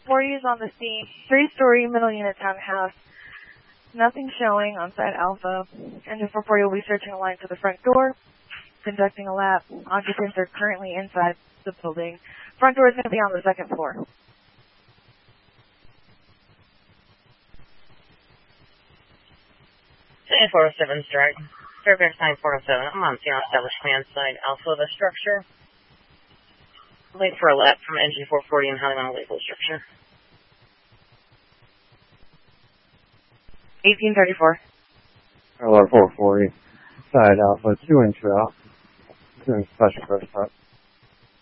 440 is on the scene. 3-story middle unit townhouse. Nothing showing on site Alpha. Engine 440 will be searching a line to the front door, conducting a lap. Occupants are currently inside the building. Front door is going to be on the second floor. 407 strike. Fairfax 9407. I'm on scene on established command side Alpha of the structure. Wait for a lap from engine 440 and how they want to label the structure. 1834. Hello, 440. Side Alpha, 2 inch out. Doing special first part.